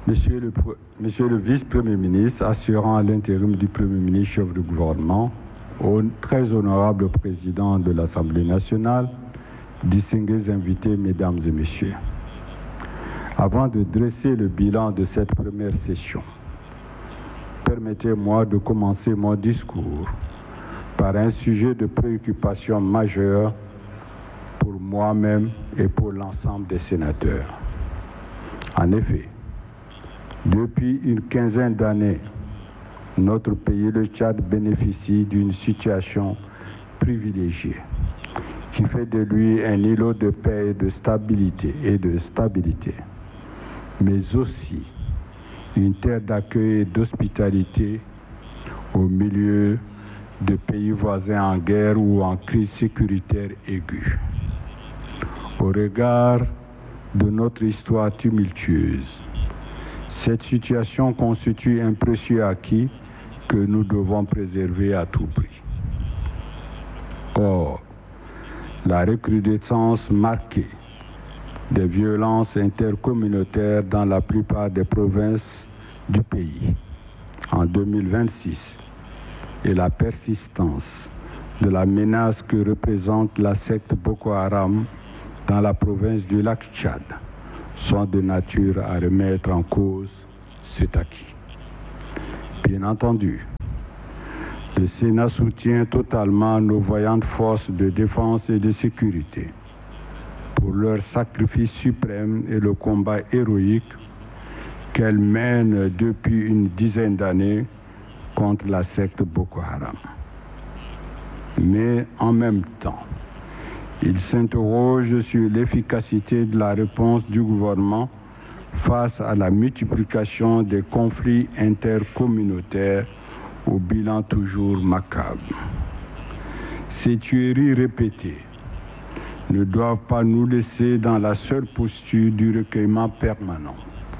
Monsieur le vice-premier ministre, assurant à l'intérim du premier ministre chef du gouvernement, au très honorable président de l'Assemblée nationale, distingués invités, mesdames et messieurs. Avant de dresser le bilan de cette première session, permettez-moi de commencer mon discours par un sujet de préoccupation majeure pour moi-même et pour l'ensemble des sénateurs. En effet, depuis une quinzaine d'années, notre pays, le Tchad, bénéficie d'une situation privilégiée qui fait de lui un îlot de paix et de stabilité, mais aussi une terre d'accueil et d'hospitalité au milieu de pays voisins en guerre ou en crise sécuritaire aiguë. Au regard de notre histoire tumultueuse, cette situation constitue un précieux acquis que nous devons préserver à tout prix. Or, la recrudescence marquée des violences intercommunautaires dans la plupart des provinces du pays en 2026 et la persistance de la menace que représente la secte Boko Haram dans la province du lac Tchad sont de nature à remettre en cause cet acquis. Bien entendu, le Sénat soutient totalement nos voyantes forces de défense et de sécurité pour leur sacrifice suprême et le combat héroïque qu'elles mènent depuis une dizaine d'années contre la secte Boko Haram. Mais en même temps, il s'interroge sur l'efficacité de la réponse du gouvernement face à la multiplication des conflits intercommunautaires au bilan toujours macabre. Ces tueries répétées ne doivent pas nous laisser dans la seule posture du recueillement permanent.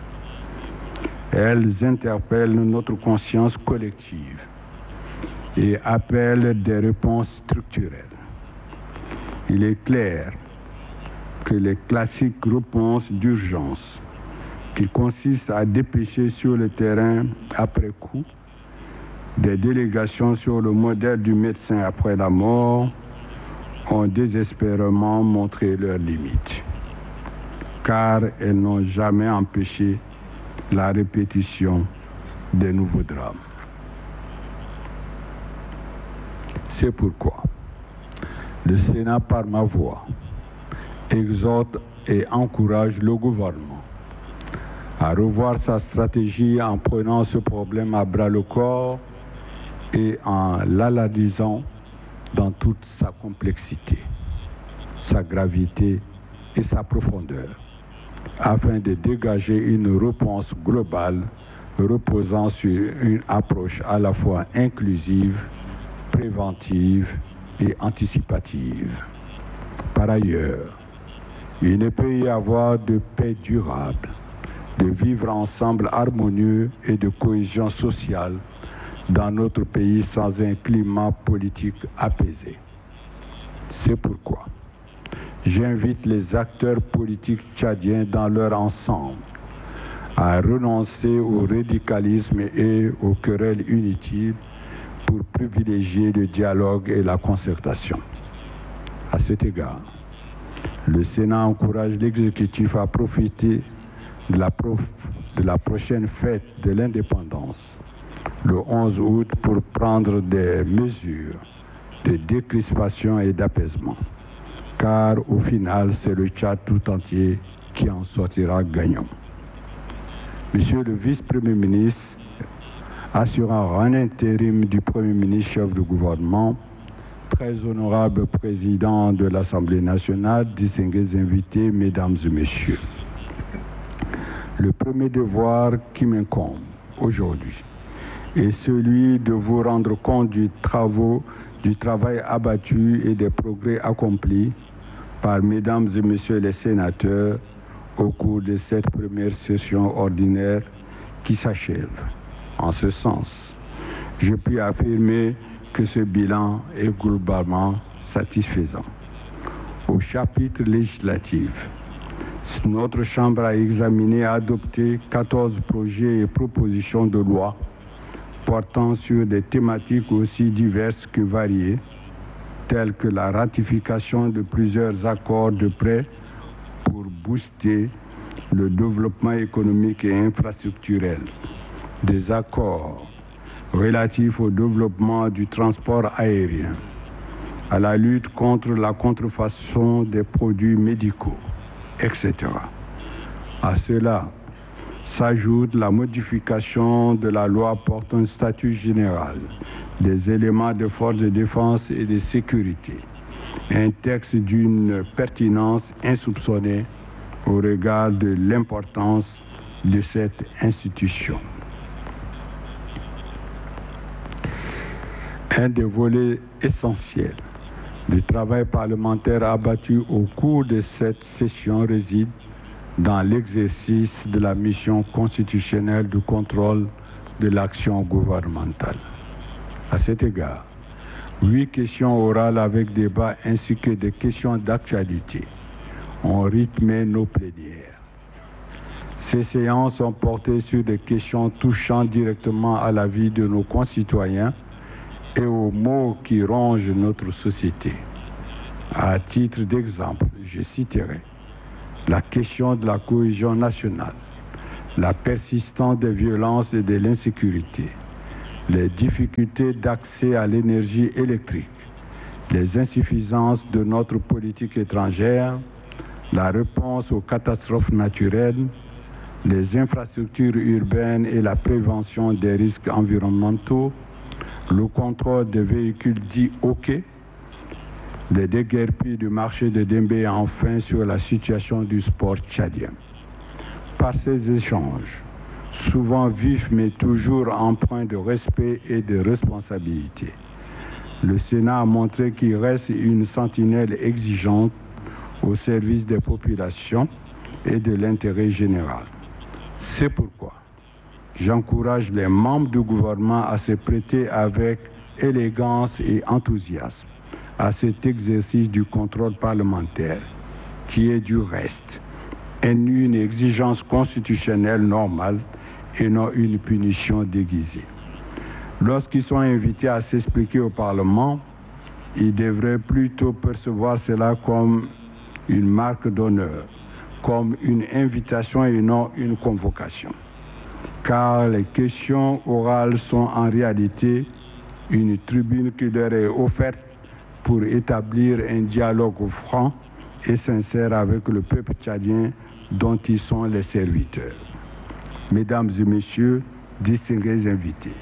Elles interpellent notre conscience collective et appellent des réponses structurelles. Il est clair que les classiques réponses d'urgence qui consistent à dépêcher sur le terrain après coup des délégations sur le modèle du médecin après la mort ont désespérément montré leurs limites, car elles n'ont jamais empêché la répétition des nouveaux drames. C'est pourquoi le Sénat, par ma voix, exhorte et encourage le gouvernement à revoir sa stratégie en prenant ce problème à bras-le-corps et en l'analysant dans toute sa complexité, sa gravité et sa profondeur, afin de dégager une réponse globale reposant sur une approche à la fois inclusive, préventive et anticipative. Par ailleurs, il ne peut y avoir de paix durable, de vivre ensemble harmonieux et de cohésion sociale dans notre pays sans un climat politique apaisé. C'est pourquoi j'invite les acteurs politiques tchadiens dans leur ensemble à renoncer au radicalisme et aux querelles inutiles pour privilégier le dialogue et la concertation. À cet égard, le Sénat encourage l'exécutif à profiter de la prochaine fête de l'indépendance, le 11 août, pour prendre des mesures de décrispation et d'apaisement, car au final, c'est le Tchad tout entier qui en sortira gagnant. Monsieur le vice-premier ministre, assurant en intérim du premier ministre chef du gouvernement, très honorable président de l'Assemblée nationale, distingués invités, mesdames et messieurs, le premier devoir qui m'incombe aujourd'hui est celui de vous rendre compte du travail abattu et des progrès accomplis par mesdames et messieurs les sénateurs au cours de cette première session ordinaire qui s'achève. En ce sens, je puis affirmer que ce bilan est globalement satisfaisant. Au chapitre législatif, Notre Chambre a examiné et adopté 14 projets et propositions de loi portant sur des thématiques aussi diverses que variées, telles que la ratification de plusieurs accords de prêt pour booster le développement économique et infrastructurel, des accords relatifs au développement du transport aérien, à la lutte contre la contrefaçon des produits médicaux, etc. À cela s'ajoute la modification de la loi portant un statut général des éléments de forces de défense et de sécurité, un texte d'une pertinence insoupçonnée au regard de l'importance de cette institution. Un des volets essentiels du travail parlementaire abattu au cours de cette session réside dans l'exercice de la mission constitutionnelle de contrôle de l'action gouvernementale. À cet égard, 8 questions orales avec débat ainsi que des questions d'actualité ont rythmé nos plénières. Ces séances ont porté sur des questions touchant directement à la vie de nos concitoyens et aux maux qui rongent notre société. À titre d'exemple, je citerai la question de la cohésion nationale, la persistance des violences et de l'insécurité, les difficultés d'accès à l'énergie électrique, les insuffisances de notre politique étrangère, la réponse aux catastrophes naturelles, les infrastructures urbaines et la prévention des risques environnementaux, le contrôle des véhicules dits OK, les déguerpis du marché de Dembé et enfin sur la situation du sport tchadien. Par ces échanges, souvent vifs mais toujours empreints de respect et de responsabilité, le Sénat a montré qu'il reste une sentinelle exigeante au service des populations et de l'intérêt général. C'est pourquoi j'encourage les membres du gouvernement à se prêter avec élégance et enthousiasme à cet exercice du contrôle parlementaire, qui est du reste une exigence constitutionnelle normale et non une punition déguisée. Lorsqu'ils sont invités à s'expliquer au Parlement, ils devraient plutôt percevoir cela comme une marque d'honneur, comme une invitation et non une convocation. Car les questions orales sont en réalité une tribune qui leur est offerte pour établir un dialogue franc et sincère avec le peuple tchadien dont ils sont les serviteurs. Mesdames et messieurs, distingués invités,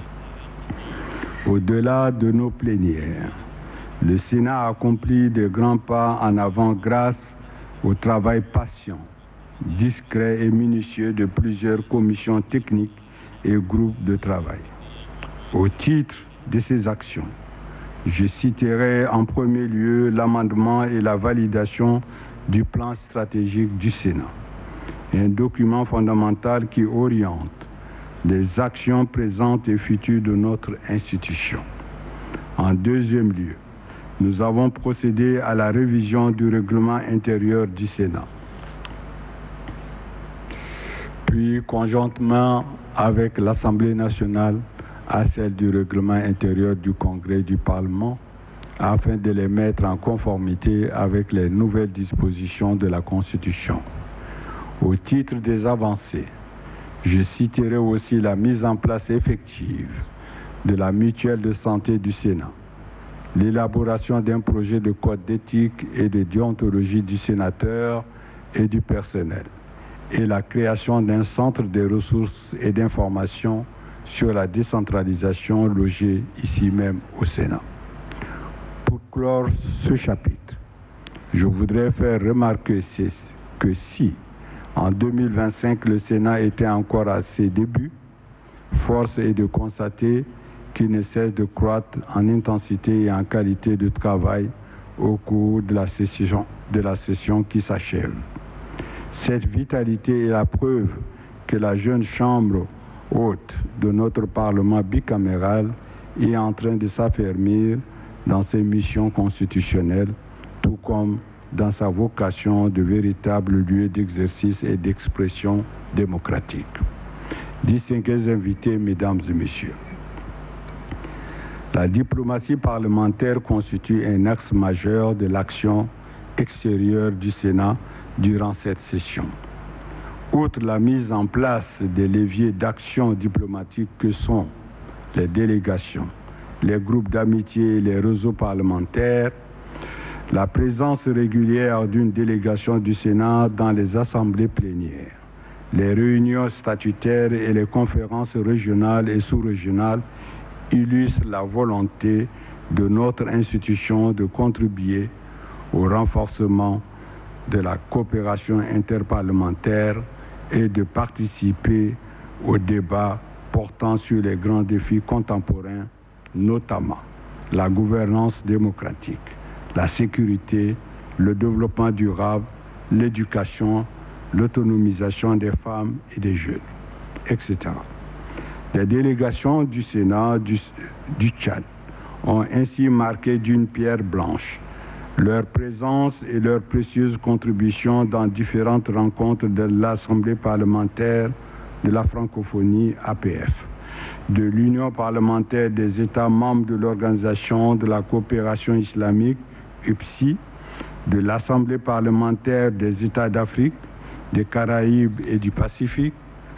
au-delà de nos plénières, le Sénat a accompli de grands pas en avant grâce au travail patient, discret et minutieux de plusieurs commissions techniques et groupes de travail. Au titre de ces actions, je citerai en premier lieu l'amendement et la validation du plan stratégique du Sénat, un document fondamental qui oriente les actions présentes et futures de notre institution. En deuxième lieu, nous avons procédé à la révision du règlement intérieur du Sénat. Puis, conjointement avec l'Assemblée nationale, à celle du règlement intérieur du Congrès du Parlement, afin de les mettre en conformité avec les nouvelles dispositions de la Constitution. Au titre des avancées, je citerai aussi la mise en place effective de la mutuelle de santé du Sénat, l'élaboration d'un projet de code d'éthique et de déontologie du sénateur et du personnel, et la création d'un centre de ressources et d'information sur la décentralisation logé ici même au Sénat. Pour clore ce chapitre, je voudrais faire remarquer que si, en 2025, le Sénat était encore à ses débuts, force est de constater qu'il ne cesse de croître en intensité et en qualité de travail au cours de la session qui s'achève. Cette vitalité est la preuve que la jeune chambre haute de notre Parlement bicaméral est en train de s'affermir dans ses missions constitutionnelles, tout comme dans sa vocation de véritable lieu d'exercice et d'expression démocratique. Distingués invités, mesdames et messieurs, la diplomatie parlementaire constitue un axe majeur de l'action extérieure du Sénat durant cette session. Outre la mise en place des leviers d'action diplomatique que sont les délégations, les groupes d'amitié et les réseaux parlementaires, la présence régulière d'une délégation du Sénat dans les assemblées plénières, les réunions statutaires et les conférences régionales et sous-régionales illustrent la volonté de notre institution de contribuer au renforcement de la coopération interparlementaire et de participer au débat portant sur les grands défis contemporains, notamment la gouvernance démocratique, la sécurité, le développement durable, l'éducation, l'autonomisation des femmes et des jeunes, etc. Les délégations du Sénat du Tchad ont ainsi marqué d'une pierre blanche leur présence et leur précieuse contribution dans différentes rencontres de l'Assemblée parlementaire de la francophonie APF, de l'Union parlementaire des États membres de l'Organisation de la coopération islamique, UPSI, de l'Assemblée parlementaire des États d'Afrique, des Caraïbes et du Pacifique,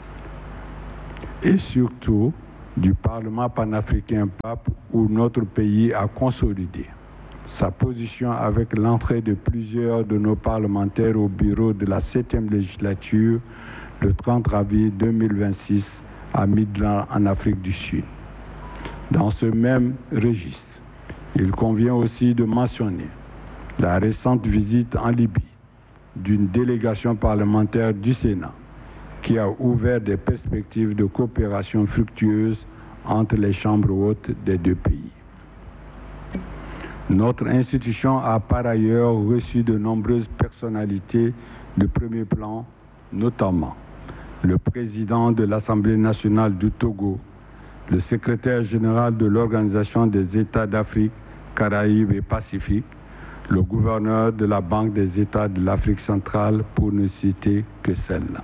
et surtout du Parlement panafricain PAP, où notre pays a consolidé sa position avec l'entrée de plusieurs de nos parlementaires au bureau de la 7e législature le 30 avril 2026 à Midland en Afrique du Sud. Dans ce même registre, il convient aussi de mentionner la récente visite en Libye d'une délégation parlementaire du Sénat qui a ouvert des perspectives de coopération fructueuse entre les chambres hautes des deux pays. Notre institution a par ailleurs reçu de nombreuses personnalités de premier plan, notamment le président de l'Assemblée nationale du Togo, le secrétaire général de l'Organisation des États d'Afrique, Caraïbes et Pacifique, le gouverneur de la Banque des États de l'Afrique centrale, pour ne citer que celle-là.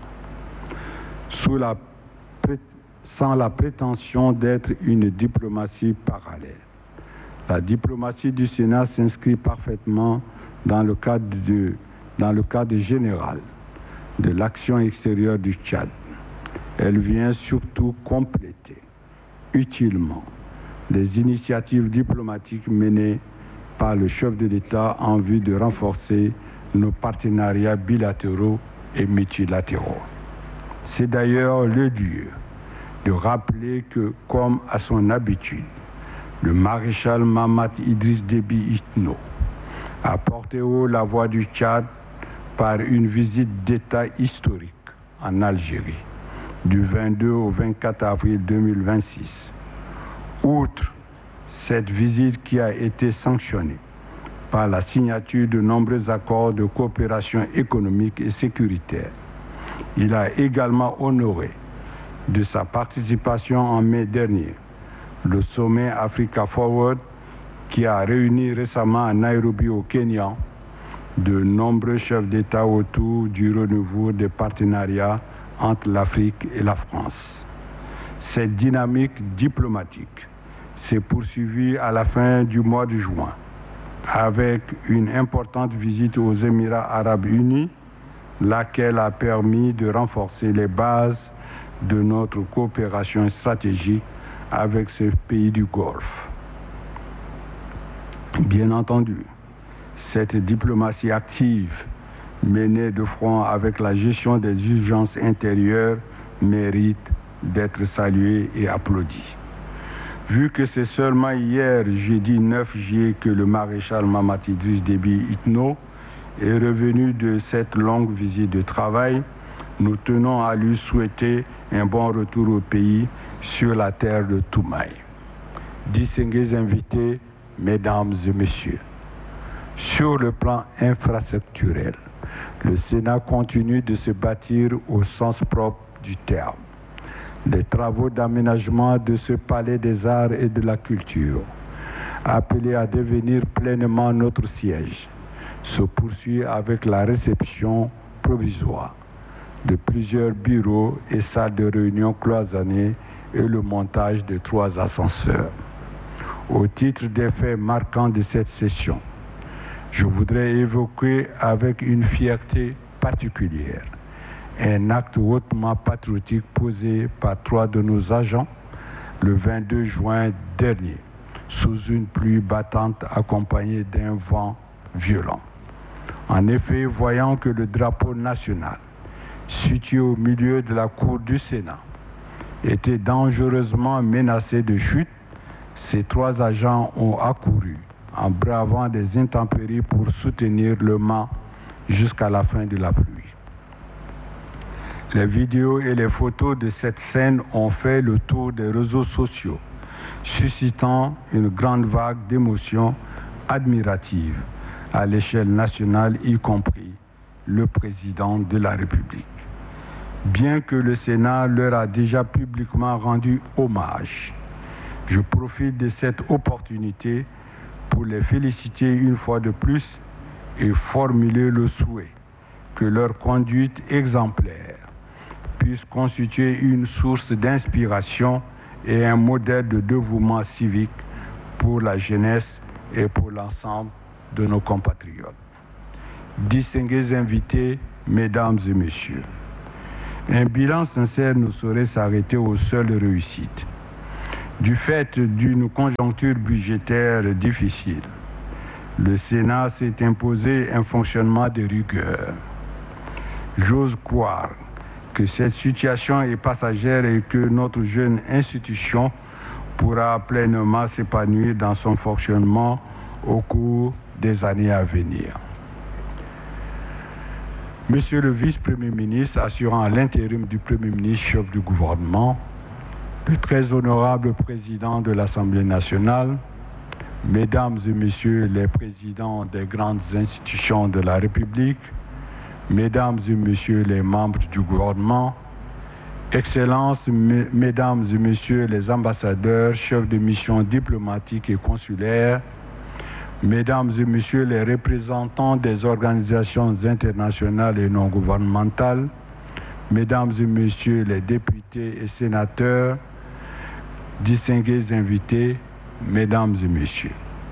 Sans la prétention d'être une diplomatie parallèle, la diplomatie du Sénat s'inscrit parfaitement dans le cadre général de l'action extérieure du Tchad. Elle vient surtout compléter utilement les initiatives diplomatiques menées par le chef de l'État en vue de renforcer nos partenariats bilatéraux et multilatéraux. C'est d'ailleurs le lieu de rappeler que, comme à son habitude, le maréchal Mahamat Idriss Déby Itno a porté haut la voix du Tchad par une visite d'État historique en Algérie du 22 au 24 avril 2026. Outre cette visite qui a été sanctionnée par la signature de nombreux accords de coopération économique et sécuritaire, il a également honoré de sa participation en mai dernier le sommet Africa Forward qui a réuni récemment à Nairobi au Kenya de nombreux chefs d'État autour du renouveau des partenariats entre l'Afrique et la France. Cette dynamique diplomatique s'est poursuivie à la fin du mois de juin avec une importante visite aux Émirats arabes unis, laquelle a permis de renforcer les bases de notre coopération stratégique avec ces pays du Golfe. Bien entendu, cette diplomatie active menée de front avec la gestion des urgences intérieures mérite d'être saluée et applaudie. Vu que c'est seulement hier, jeudi 9 juillet, que le maréchal Mahamat Idriss Déby Itno est revenu de cette longue visite de travail, nous tenons à lui souhaiter un bon retour au pays sur la terre de Toumaï. Distingués invités, mesdames et messieurs, sur le plan infrastructurel, le Sénat continue de se bâtir au sens propre du terme. Les travaux d'aménagement de ce palais des arts et de la culture, appelé à devenir pleinement notre siège, se poursuit avec la réception provisoire de plusieurs bureaux et salles de réunion cloisonnées et le montage de 3 ascenseurs. Au titre des faits marquants de cette session, je voudrais évoquer avec une fierté particulière un acte hautement patriotique posé par 3 de nos agents le 22 juin dernier, sous une pluie battante accompagnée d'un vent violent. En effet, voyant que le drapeau national, situé au milieu de la cour du Sénat, était dangereusement menacé de chute, ces 3 agents ont accouru en bravant des intempéries pour soutenir le mât jusqu'à la fin de la pluie. Les vidéos et les photos de cette scène ont fait le tour des réseaux sociaux, suscitant une grande vague d'émotions admiratives à l'échelle nationale, y compris le président de la République. Bien que le Sénat leur a déjà publiquement rendu hommage, je profite de cette opportunité pour les féliciter une fois de plus et formuler le souhait que leur conduite exemplaire puisse constituer une source d'inspiration et un modèle de dévouement civique pour la jeunesse et pour l'ensemble de nos compatriotes. Distingués invités, mesdames et messieurs, un bilan sincère ne saurait s'arrêter aux seules réussites. Du fait d'une conjoncture budgétaire difficile, le Sénat s'est imposé un fonctionnement de rigueur. J'ose croire que cette situation est passagère et que notre jeune institution pourra pleinement s'épanouir dans son fonctionnement au cours des années à venir. Monsieur le vice-premier ministre, assurant l'intérim du Premier ministre, chef du gouvernement, le très honorable président de l'Assemblée nationale, mesdames et messieurs les présidents des grandes institutions de la République, mesdames et messieurs les membres du gouvernement, Excellences, mesdames et messieurs les ambassadeurs, chefs de mission diplomatique et consulaire, mesdames et messieurs les représentants des organisations internationales et non gouvernementales, mesdames et messieurs les députés et sénateurs, distingués invités, mesdames et messieurs.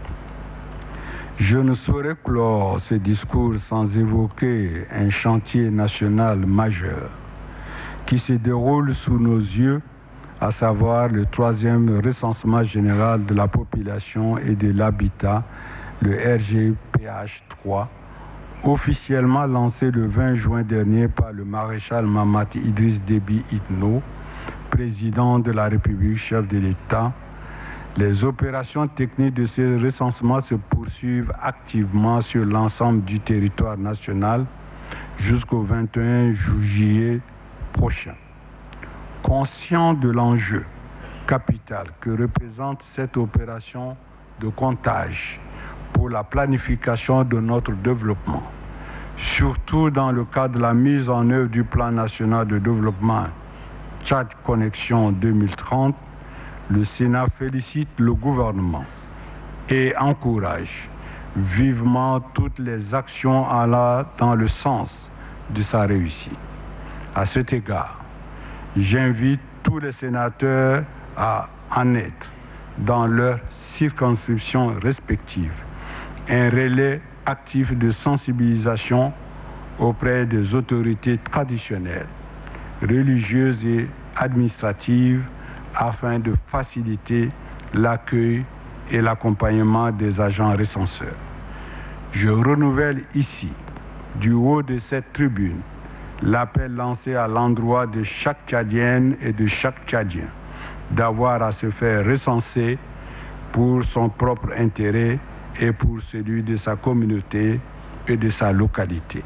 Je ne saurais clore ce discours sans évoquer un chantier national majeur qui se déroule sous nos yeux, à savoir le 3e recensement général de la population et de l'habitat, le RGPH3, officiellement lancé le 20 juin dernier par le maréchal Mahamat Idriss Déby Itno, président de la République, chef de l'État. Les opérations techniques de ce recensement se poursuivent activement sur l'ensemble du territoire national jusqu'au 21 juillet prochain. Conscient de l'enjeu capital que représente cette opération de comptage pour la planification de notre développement, surtout dans le cadre de la mise en œuvre du plan national de développement Tchad Connexion 2030, le Sénat félicite le gouvernement et encourage vivement toutes les actions allant dans le sens de sa réussite. À cet égard, j'invite tous les sénateurs à en être, dans leurs circonscriptions respectives, un relais actif de sensibilisation auprès des autorités traditionnelles, religieuses et administratives afin de faciliter l'accueil et l'accompagnement des agents recenseurs. Je renouvelle ici, du haut de cette tribune, l'appel lancé à l'endroit de chaque Tchadienne et de chaque Tchadien d'avoir à se faire recenser pour son propre intérêt et pour celui de sa communauté et de sa localité.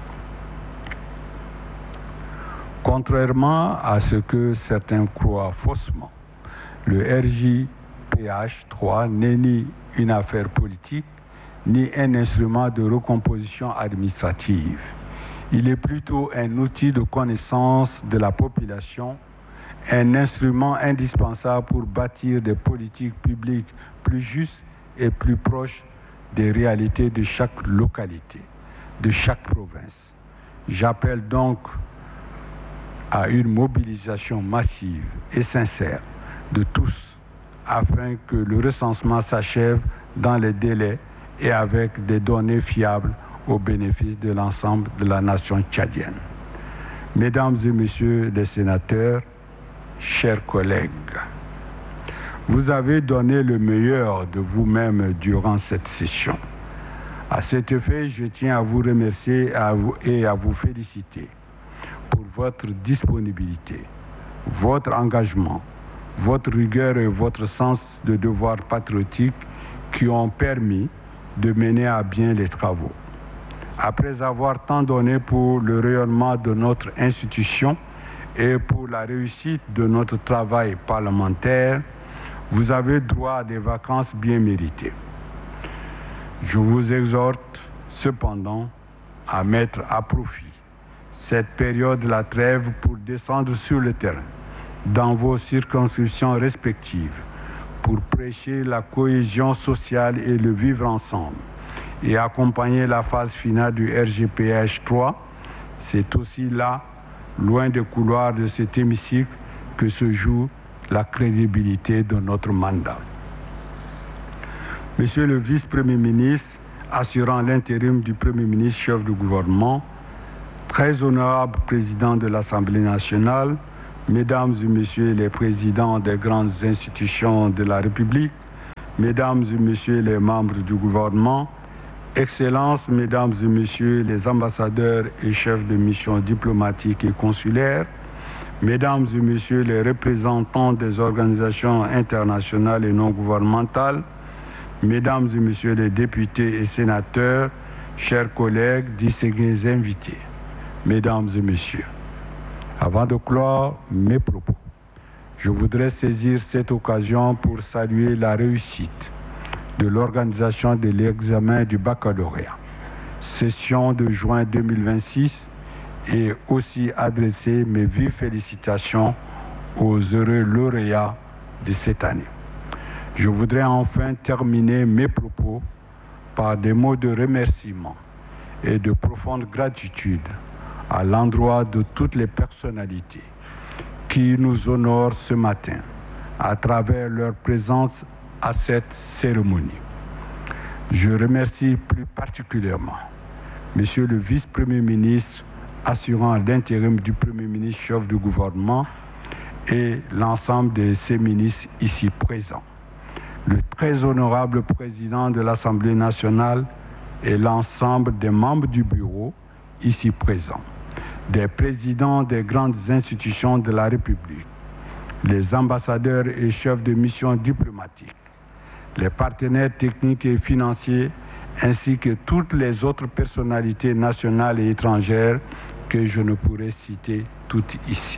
Contrairement à ce que certains croient faussement, le RJPH3 n'est ni une affaire politique, ni un instrument de recomposition administrative. Il est plutôt un outil de connaissance de la population, un instrument indispensable pour bâtir des politiques publiques plus justes et plus proches des réalités de chaque localité, de chaque province. J'appelle donc à une mobilisation massive et sincère de tous afin que le recensement s'achève dans les délais et avec des données fiables au bénéfice de l'ensemble de la nation tchadienne. Mesdames et messieurs les sénateurs, chers collègues, vous avez donné le meilleur de vous-même durant cette session. À cet effet, je tiens à vous remercier et à vous féliciter pour votre disponibilité, votre engagement, votre rigueur et votre sens de devoir patriotique qui ont permis de mener à bien les travaux. Après avoir tant donné pour le rayonnement de notre institution et pour la réussite de notre travail parlementaire, vous avez droit à des vacances bien méritées. Je vous exhorte cependant à mettre à profit cette période de la trêve pour descendre sur le terrain, dans vos circonscriptions respectives, pour prêcher la cohésion sociale et le vivre ensemble, et accompagner la phase finale du RGPH 3. C'est aussi là, loin des couloirs de cet hémicycle, que se joue la crédibilité de notre mandat. Monsieur le vice-premier ministre, assurant l'intérim du premier ministre chef du gouvernement, très honorable président de l'Assemblée nationale, mesdames et messieurs les présidents des grandes institutions de la République, mesdames et messieurs les membres du gouvernement, Excellences, mesdames et messieurs les ambassadeurs et chefs de mission diplomatique et consulaire, mesdames et messieurs les représentants des organisations internationales et non gouvernementales, mesdames et messieurs les députés et sénateurs, chers collègues, distingués invités, mesdames et messieurs, avant de clore mes propos, je voudrais saisir cette occasion pour saluer la réussite de l'organisation de l'examen du baccalauréat, session de juin 2026, et aussi adresser mes vives félicitations aux heureux lauréats de cette année. Je voudrais enfin terminer mes propos par des mots de remerciement et de profonde gratitude à l'endroit de toutes les personnalités qui nous honorent ce matin à travers leur présence à cette cérémonie. Je remercie plus particulièrement Monsieur le vice-premier ministre assurant l'intérim du premier ministre chef du gouvernement et l'ensemble de ses ministres ici présents, le très honorable président de l'Assemblée nationale et l'ensemble des membres du bureau ici présents, des présidents des grandes institutions de la République, les ambassadeurs et chefs de mission diplomatiques, les partenaires techniques et financiers, ainsi que toutes les autres personnalités nationales et étrangères que je ne pourrais citer toutes ici.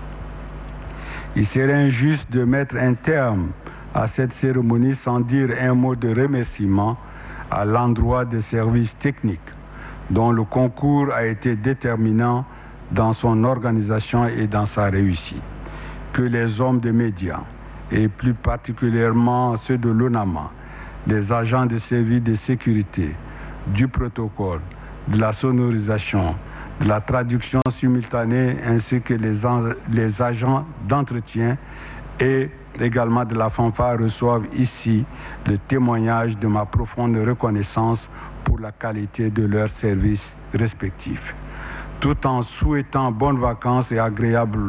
Il serait injuste de mettre un terme à cette cérémonie sans dire un mot de remerciement à l'endroit des services techniques, dont le concours a été déterminant dans son organisation et dans sa réussite, que les hommes des médias, et plus particulièrement ceux de l'ONAMA, les agents de services de sécurité, du protocole, de la sonorisation, de la traduction simultanée, ainsi que les agents d'entretien et également de la fanfare reçoivent ici le témoignage de ma profonde reconnaissance pour la qualité de leurs services respectifs. Tout en souhaitant bonnes vacances et agréables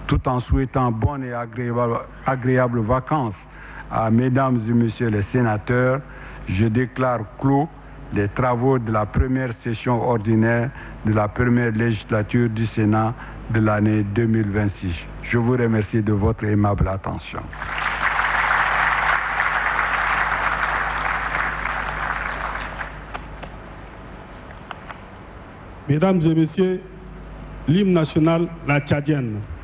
vacances à mesdames et messieurs les sénateurs, je déclare clos les travaux de la première session ordinaire de la première législature du Sénat de l'année 2026. Je vous remercie de votre aimable attention. Mesdames et messieurs, l'hymne national, la tchadienne.